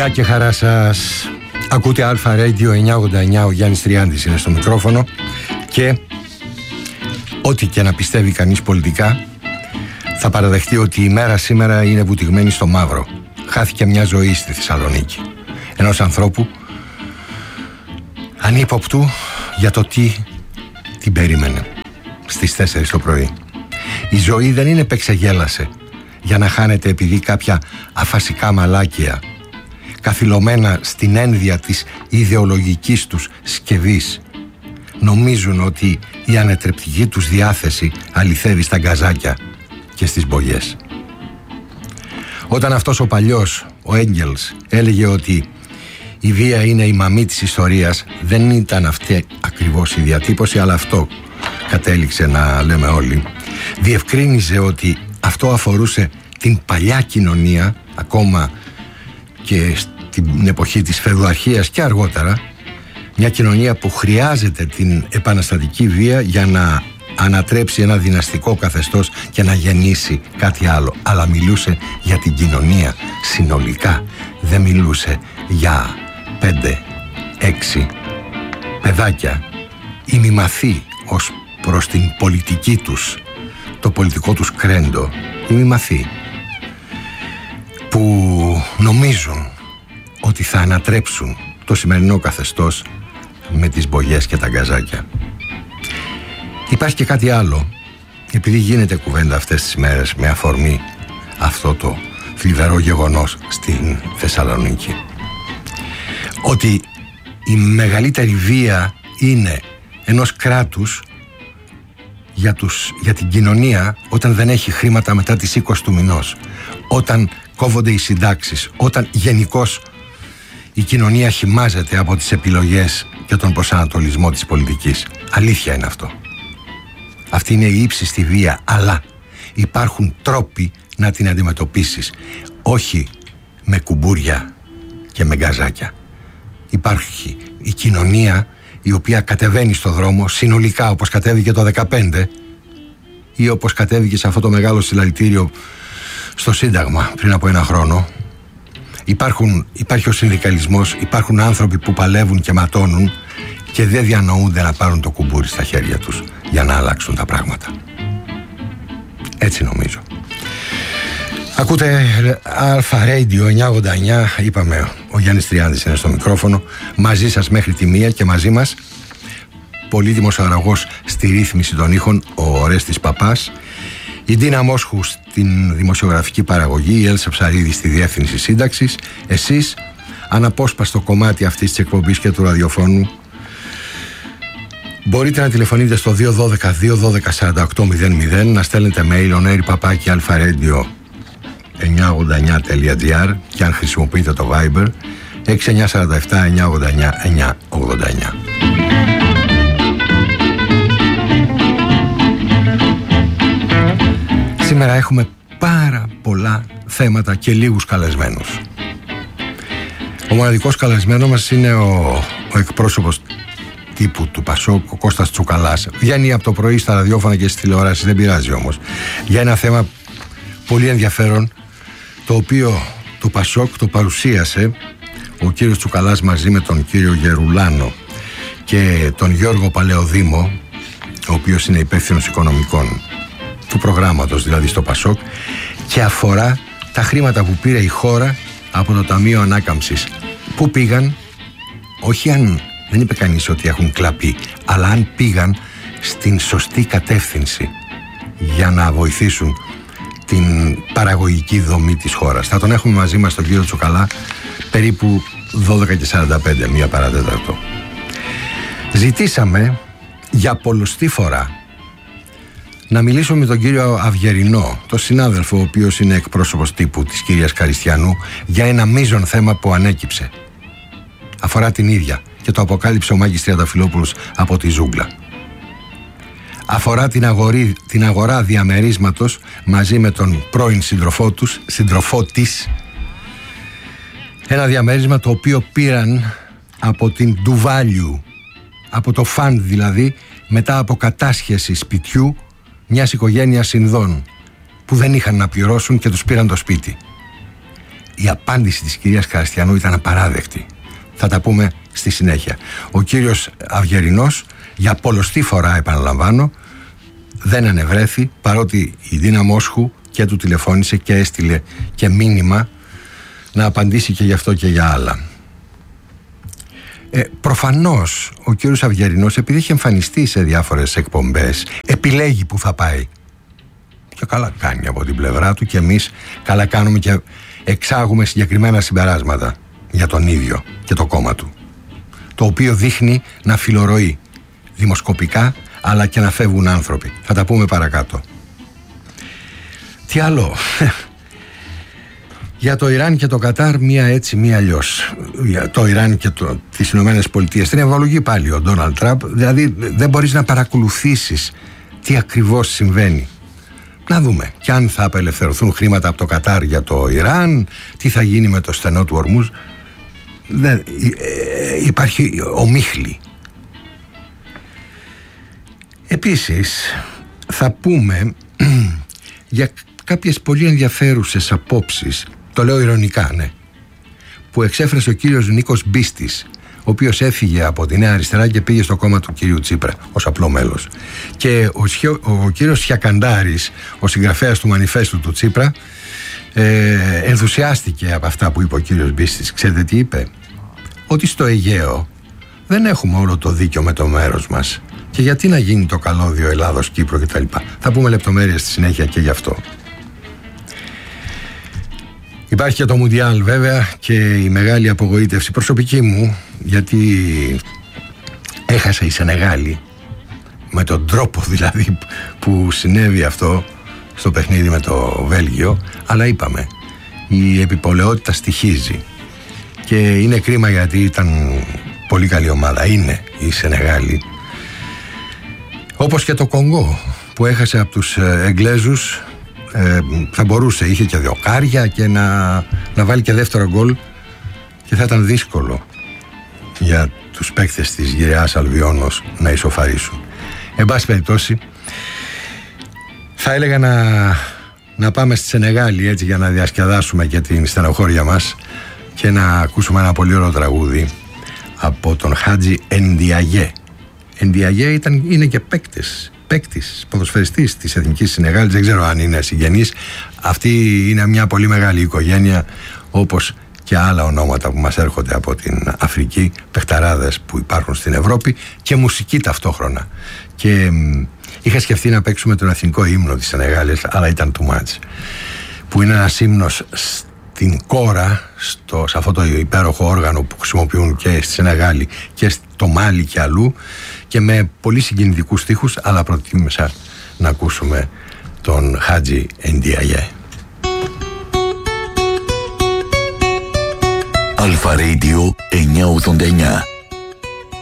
Γεια και χαρά σας. Ακούτε Αλφα Radio 989. Ο Γιάννης Τριάντης είναι στο μικρόφωνο. Και ό,τι και να πιστεύει κανείς πολιτικά, θα παραδεχτεί ότι η μέρα σήμερα είναι βουτυγμένη στο μαύρο. Χάθηκε μια ζωή στη Θεσσαλονίκη, ενός ανθρώπου ανύποπτου για το τι την περίμενε στις 4 το πρωί. Η ζωή δεν είναι επεξεγέλασε για να χάνεται επειδή κάποια αφασικά μαλάκια, καθυλωμένα στην ένδια της ιδεολογικής τους σκευής, νομίζουν ότι η ανετρεπτική τους διάθεση αληθεύει στα γκαζάκια και στις μπογιές. Όταν αυτός ο παλιός, ο Έγγελς, έλεγε ότι η βία είναι η μαμή της ιστορίας, δεν ήταν αυτή ακριβώς η διατύπωση, αλλά αυτό κατέληξε να λέμε όλοι. Διευκρίνιζε ότι αυτό αφορούσε την παλιά κοινωνία, ακόμα και στην εποχή της φεουδαρχίας και αργότερα, μια κοινωνία που χρειάζεται την επαναστατική βία για να ανατρέψει ένα δυναστικό καθεστώς και να γεννήσει κάτι άλλο. Αλλά μιλούσε για την κοινωνία συνολικά, δεν μιλούσε για 5-6 παιδάκια ημιμαθή ως προς την πολιτική τους, το πολιτικό τους κρέντο, ημιμαθή, που νομίζουν ότι θα ανατρέψουν το σημερινό καθεστώς με τις μπογιές και τα γκαζάκια. Υπάρχει και κάτι άλλο, επειδή γίνεται κουβέντα αυτές τις μέρες με αφορμή αυτό το θλιβερό γεγονός στην Θεσσαλονίκη, ότι η μεγαλύτερη βία είναι ενός κράτους για την κοινωνία όταν δεν έχει χρήματα μετά τις 20 του μηνός, όταν κόβονται οι συντάξεις, όταν γενικώς η κοινωνία χυμάζεται από τις επιλογές και τον προσανατολισμό της πολιτικής. Αλήθεια είναι αυτό. Αυτή είναι η ύψιστη βία, αλλά υπάρχουν τρόποι να την αντιμετωπίσεις, όχι με κουμπούρια και με γκαζάκια. Υπάρχει η κοινωνία η οποία κατεβαίνει στο δρόμο συνολικά, όπως κατέβηκε το 2015 ή όπως κατέβηκε σε αυτό το μεγάλο συλλαλητήριο στο Σύνταγμα πριν από ένα χρόνο. Υπάρχει ο συνδικαλισμός, υπάρχουν άνθρωποι που παλεύουν και ματώνουν και δεν διανοούνται να πάρουν το κουμπούρι στα χέρια τους για να αλλάξουν τα πράγματα. Έτσι νομίζω. Ακούτε Αλφα Radio 989. Είπαμε, ο Γιάννης Τριάντης είναι στο μικρόφωνο. Μαζί σας μέχρι τη 1 και μαζί μας πολύτιμος αραγός στη ρύθμιση των ήχων, ο Ορέστης Παπάς, η Ντίνα Μόσχου στην δημοσιογραφική παραγωγή, η Έλσα Ψαρίδη στη διεύθυνση σύνταξης, εσείς αναπόσπαστο κομμάτι αυτής της εκπομπής και του ραδιοφώνου. Μπορείτε να τηλεφωνείτε στο 212-212-4800, να στέλνετε mail oneirpapaki-alpha-radio989.gr και αν χρησιμοποιείτε το Viber 6947-989-989. Σήμερα έχουμε πάρα πολλά θέματα και λίγους καλεσμένους. Ο μοναδικός καλεσμένος μας είναι ο εκπρόσωπος τύπου του Πασόκ, ο Κώστας Τσουκαλάς. Βγαίνει από το πρωί στα ραδιόφωνα και στις τηλεοράσεις, δεν πειράζει όμως, για ένα θέμα πολύ ενδιαφέρον, το οποίο το Πασόκ το παρουσίασε ο κύριος Τσουκαλάς μαζί με τον κύριο Γερουλάνο και τον Γιώργο Παλαιοδήμο, ο οποίος είναι υπεύθυνος οικονομικών του προγράμματος, δηλαδή στο Πασόκ, και αφορά τα χρήματα που πήρε η χώρα από το Ταμείο Ανάκαμψης. Πού πήγαν, όχι αν, δεν είπε κανείς ότι έχουν κλαπεί, αλλά αν πήγαν στην σωστή κατεύθυνση για να βοηθήσουν την παραγωγική δομή της χώρας. Θα τον έχουμε μαζί μας τον κύριο Τσουκαλά περίπου 12:45, 1 παρατέταρτο. Ζητήσαμε για πολλωστή φορά να μιλήσουμε με τον κύριο Αυγερινό, τον συνάδελφο ο οποίος είναι εκπρόσωπος τύπου της κυρίας Καριστιανού, για ένα μείζον θέμα που ανέκυψε. Αφορά την ίδια και το αποκάλυψε ο Μάκης Τριανταφυλόπουλος από τη Ζούγκλα. Αφορά την αγορά διαμερίσματος μαζί με τον πρώην σύντροφό της, ένα διαμέρισμα το οποίο πήραν από την Ντουβάλιου, από το φαντ δηλαδή, μετά από κατάσχεση σπιτιού μιας οικογένειας Ινδών που δεν είχαν να πληρώσουν και τους πήραν το σπίτι. η απάντηση της κυρίας Καραστιανού ήταν απαράδεκτη. Θα τα πούμε στη συνέχεια. Ο κύριος Αυγερινός για πολλοστή φορά, επαναλαμβάνω, δεν ανεβρέθη, παρότι η Δίνα Μόσχου και του τηλεφώνησε και έστειλε και μήνυμα να απαντήσει και γι' αυτό και για άλλα. Προφανώς ο κύριος Αυγερινός, επειδή έχει εμφανιστεί σε διάφορες εκπομπές, επιλέγει που θα πάει. Και καλά κάνει από την πλευρά του, και εμείς καλά κάνουμε και εξάγουμε συγκεκριμένα συμπεράσματα για τον ίδιο και το κόμμα του, το οποίο δείχνει να φιλορροεί δημοσκοπικά, αλλά και να φεύγουν άνθρωποι. Θα τα πούμε παρακάτω. Τι άλλο? Για το Ιράν και το Κατάρ, μία έτσι, μία αλλιώς. Για το Ιράν και τις Ηνωμένες Πολιτείες την ευολογεί πάλι ο Ντόναλντ Τραμπ. Δηλαδή δεν μπορείς να παρακολουθήσεις τι ακριβώς συμβαίνει. Να δούμε και αν θα απελευθερωθούν χρήματα από το Κατάρ για το Ιράν, τι θα γίνει με το στενό του Ορμούζ. Υπάρχει ομίχλη. Επίσης θα πούμε για κάποιες πολύ ενδιαφέρουσες απόψεις, το λέω ηρωνικά, ναι, που εξέφρασε ο κύριος Νίκος Μπίστης, ο οποίος έφυγε από τη Νέα Αριστερά και πήγε στο κόμμα του κυρίου Τσίπρα ως απλό μέλος. Και ο κύριος Σιακαντάρης, ο συγγραφέας του μανιφέστου του Τσίπρα, ενθουσιάστηκε από αυτά που είπε ο κύριος Μπίστης. Ξέρετε τι είπε? Ότι στο Αιγαίο δεν έχουμε όλο το δίκιο με το μέρος μας, και γιατί να γίνει το καλώδιο Ελλάδος-Κύπρο κτλ. Θα πούμε λεπτομέρειες στη συνέχεια και γι' αυτό. Υπάρχει και το Μουντιάλ βέβαια, και η μεγάλη απογοήτευση προσωπική μου, γιατί έχασε η Σενεγάλη, με τον τρόπο δηλαδή που συνέβη αυτό στο παιχνίδι με το Βέλγιο. Αλλά είπαμε, η επιπολαιότητα στοιχίζει και είναι κρίμα, γιατί ήταν πολύ καλή ομάδα, είναι η Σενεγάλη. Όπως και το Κονγκό που έχασε από τους Εγγλέζους. Θα μπορούσε, είχε και διοκάρια και να βάλει και δεύτερο γκολ, και θα ήταν δύσκολο για τους παίκτες της Γυραιάς Αλβιώνος να ισοφαρίσουν. Εν πάση περιπτώσει, θα έλεγα να πάμε στη Σενεγάλη, έτσι, για να διασκεδάσουμε και την στενοχώρια μας, και να ακούσουμε ένα πολύ ωραίο τραγούδι από τον Χάτζι Εντιαγέ. Εντιαγέ είναι και παίκτης, ποδοσφαιριστής της Εθνικής Σενεγάλης. Δεν ξέρω αν είναι συγγενής. Αυτή είναι μια πολύ μεγάλη οικογένεια, όπως και άλλα ονόματα που μας έρχονται από την Αφρική, παιχταράδες που υπάρχουν στην Ευρώπη, και μουσική ταυτόχρονα. Και είχα σκεφτεί να παίξουμε τον εθνικό ύμνο της Σενεγάλης, αλλά ήταν too much, που είναι ένας ύμνος στην κόρα, σε αυτό το υπέροχο όργανο που χρησιμοποιούν και στη Σενεγάλη και στο Μάλι και αλλού, και με πολύ συγκινητικούς στίχους, αλλά προτίμησα να ακούσουμε τον Χάτζι Εντιαγέ. Αλφα Radio 989.